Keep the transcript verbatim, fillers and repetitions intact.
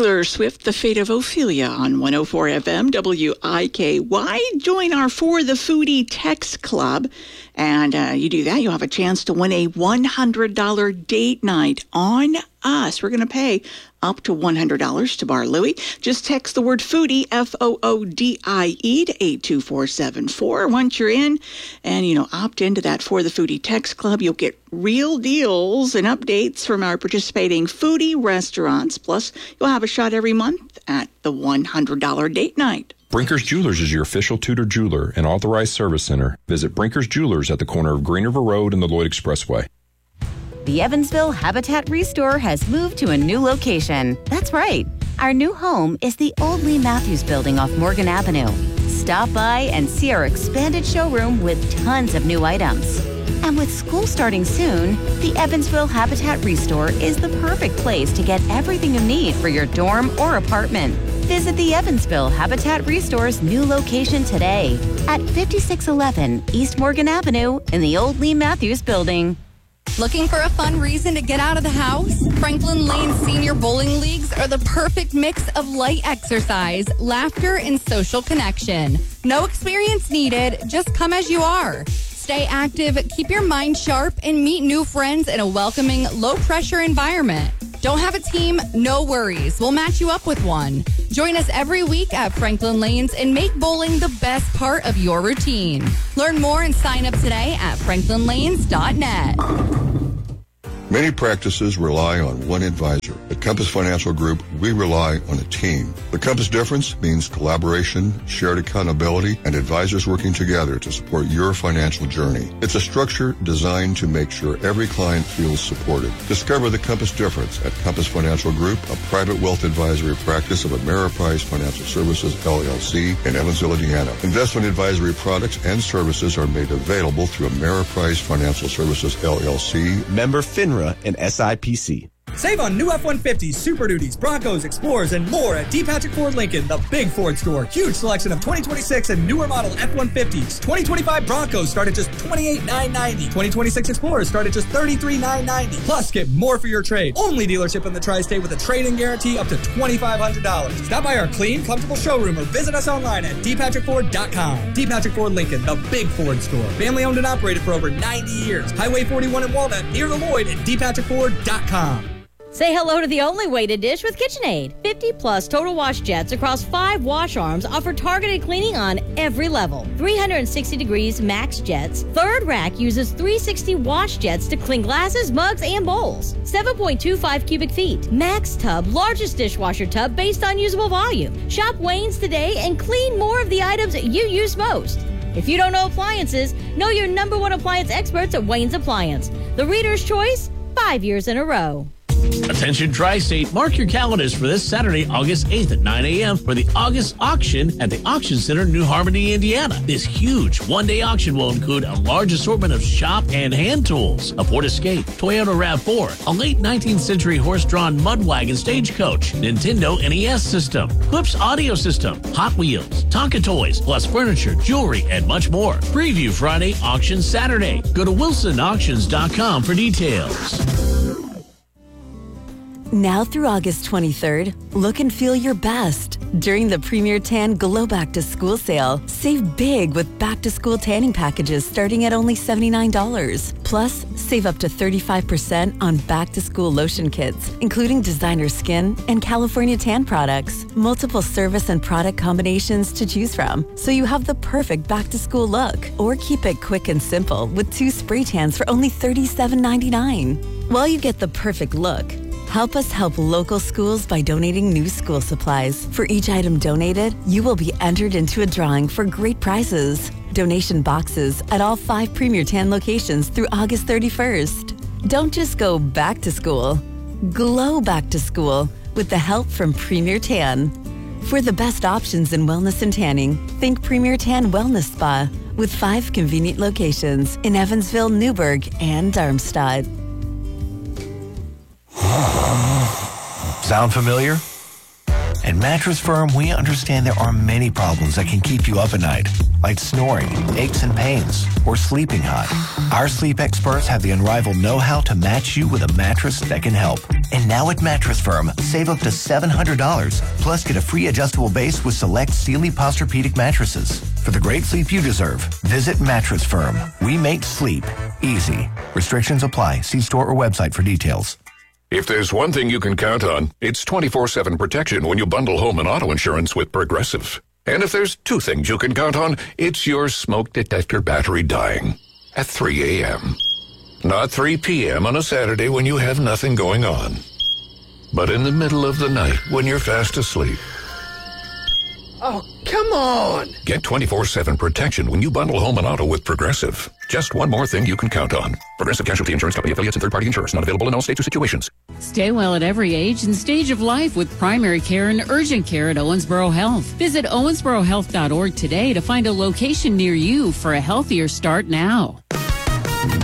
Taylor Swift, The Fate of Ophelia on one oh four F M W I K Y. Join our For the Foodie Text Club. And uh, you do that, you'll have a chance to win a one hundred dollars date night on us. We're going to pay up to one hundred dollars to Bar Louie. Just text the word foodie, F O O D I E, to eight two four seven four. Once you're in and, you know, opt into that For the Foodie Text Club, you'll get real deals and updates from our participating foodie restaurants. Plus, you'll have a shot every month at the one hundred dollars date night. Brinkers Jewelers is your official Tudor jeweler and authorized service center. Visit Brinkers Jewelers at the corner of Green River Road and the Lloyd Expressway. The Evansville Habitat Restore has moved to a new location. That's right. Our new home is the old Lee Matthews building off Morgan Avenue. Stop by and see our expanded showroom with tons of new items. And with school starting soon, the Evansville Habitat Restore is the perfect place to get everything you need for your dorm or apartment. Visit the Evansville Habitat Restore's new location today at fifty-six eleven East Morgan Avenue in the old Lee Matthews building. Looking for a fun reason to get out of the house? Franklin Lane Senior Bowling Leagues are the perfect mix of light exercise, laughter, and social connection. No experience needed, just come as you are. Stay active, keep your mind sharp, and meet new friends in a welcoming, low-pressure environment. Don't have a team? No worries. We'll match you up with one. Join us every week at Franklin Lanes and make bowling the best part of your routine. Learn more and sign up today at franklin lanes dot net. Many practices rely on one advisor. At Compass Financial Group, we rely on a team. The Compass difference means collaboration, shared accountability, and advisors working together to support your financial journey. It's a structure designed to make sure every client feels supported. Discover the Compass difference at Compass Financial Group, a private wealth advisory practice of Ameriprise Financial Services, L L C, in Evansville, Indiana. Investment advisory products and services are made available through Ameriprise Financial Services, L L C. Member FINRA and S I P C. Save on new F one fifties, Super Duties, Broncos, Explorers, and more at D. Patrick Ford Lincoln, the big Ford store. Huge selection of twenty twenty-six and newer model F one fifties. twenty twenty-five Broncos start at just twenty-eight thousand nine hundred ninety dollars. twenty twenty-six Explorers start at just thirty-three thousand nine hundred ninety dollars. Plus, get more for your trade. Only dealership in the Tri-State with a trade-in guarantee up to twenty-five hundred dollars. Stop by our clean, comfortable showroom or visit us online at d patrick ford dot com. D. Patrick Ford Lincoln, the big Ford store. Family owned and operated for over ninety years. Highway forty-one in Walnut, near the Lloyd at d patrick ford dot com. Say hello to the only way to dish with KitchenAid. fifty plus total wash jets across five wash arms offer targeted cleaning on every level. three hundred sixty degrees max jets. Third rack uses three sixty wash jets to clean glasses, mugs, and bowls. seven point two five cubic feet. Max tub, largest dishwasher tub based on usable volume. Shop Wayne's today and clean more of the items you use most. If you don't know appliances, know your number one appliance experts at Wayne's Appliance. The Reader's Choice, five years in a row. Attention Tri-State, mark your calendars for this Saturday, August eighth at nine a.m. for the August auction at the Auction Center in New Harmony, Indiana. This huge one-day auction will include a large assortment of shop and hand tools, a Ford Escape, Toyota RAV four, a late nineteenth century horse-drawn mud wagon stagecoach, Nintendo N E S system, Clips audio system, Hot Wheels, Tonka toys, plus furniture, jewelry, and much more. Preview Friday, auction Saturday. Go to wilson auctions dot com for details. Now through August twenty-third, look and feel your best. During the Premier Tan Glow Back to School sale, save big with back-to-school tanning packages starting at only seventy-nine dollars. Plus, save up to thirty-five percent on back-to-school lotion kits, including designer skin and California tan products. Multiple service and product combinations to choose from, so you have the perfect back-to-school look. Or keep it quick and simple with two spray tans for only thirty-seven ninety-nine. While you get the perfect look, help us help local schools by donating new school supplies. For each item donated, you will be entered into a drawing for great prizes. Donation boxes at all five Premier Tan locations through August thirty-first. Don't just go back to school. Glow back to school with the help from Premier Tan. For the best options in wellness and tanning, think Premier Tan Wellness Spa with five convenient locations in Evansville, Newburgh, and Darmstadt. Sound familiar? At Mattress Firm, we understand there are many problems that can keep you up at night, like snoring, aches and pains, or sleeping hot. Our sleep experts have the unrivaled know-how to match you with a mattress that can help. And now at Mattress Firm, save up to seven hundred dollars, plus get a free adjustable base with select Sealy Posturepedic mattresses. For the great sleep you deserve, visit Mattress Firm. We make sleep easy. Restrictions apply. See store or website for details. If there's one thing you can count on, it's twenty-four seven protection when you bundle home and auto insurance with Progressive. And if there's two things you can count on, it's your smoke detector battery dying at three a.m. Not three p.m. on a Saturday when you have nothing going on, but in the middle of the night when you're fast asleep. Oh, come on! Get twenty-four seven protection when you bundle home and auto with Progressive. Just one more thing you can count on. Progressive Casualty Insurance Company affiliates and third-party insurers. Not available in all states or situations. Stay well at every age and stage of life with primary care and urgent care at Owensboro Health. Visit owensboro health dot org today to find a location near you for a healthier start now.